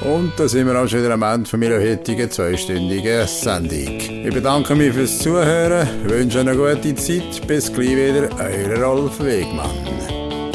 Und da sind wir auch schon wieder am Ende von meiner heutigen zweistündigen Sendung. Ich bedanke mich fürs Zuhören, wünsche eine gute Zeit. Bis gleich wieder, euer Rolf Wegmann.